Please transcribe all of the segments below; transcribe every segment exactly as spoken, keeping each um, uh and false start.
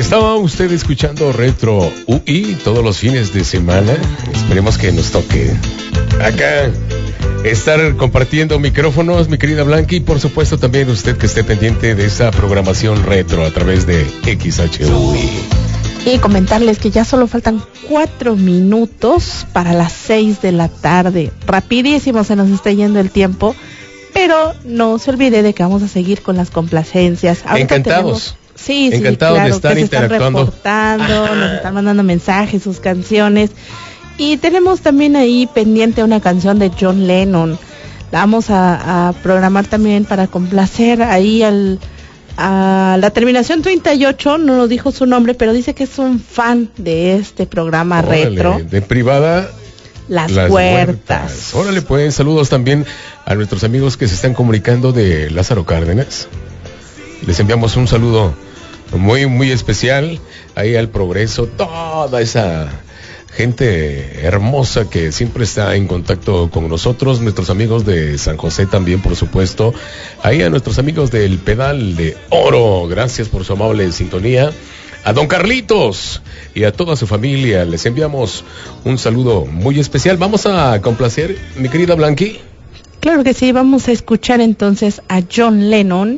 Estaba usted escuchando Retro U I todos los fines de semana. Esperemos que nos toque acá estar compartiendo micrófonos, mi querida Blanqui, y por supuesto también usted que esté pendiente de esa programación retro a través de X H U I. Y comentarles que ya solo faltan cuatro minutos para las seis de la tarde. Rapidísimo se nos está yendo el tiempo, pero no se olvide de que vamos a seguir con las complacencias. Ahorita Encantados. Tenemos, sí, sí, Encantados claro, de estar que se están interactuando. reportando, nos están mandando mensajes, sus canciones. Y tenemos también ahí pendiente una canción de John Lennon. La vamos a, a programar también para complacer ahí al... a la terminación treinta y ocho, no nos dijo su nombre, pero dice que es un fan de este programa Órale, retro. de privada Las, Las Huertas. Huertas. Órale, pues, saludos también a nuestros amigos que se están comunicando de Lázaro Cárdenas. Les enviamos un saludo muy, muy especial ahí al Progreso, toda esa gente hermosa que siempre está en contacto con nosotros, nuestros amigos de San José también, por supuesto, ahí a nuestros amigos del Pedal de Oro, gracias por su amable sintonía, a don Carlitos y a toda su familia, les enviamos un saludo muy especial. Vamos a complacer, mi querida Blanqui. Claro que sí, vamos a escuchar entonces a John Lennon,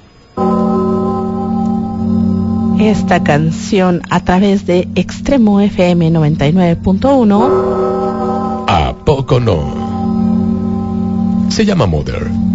esta canción a través de Extremo F M noventa y nueve punto uno. ¿A poco no? Se llama Mother.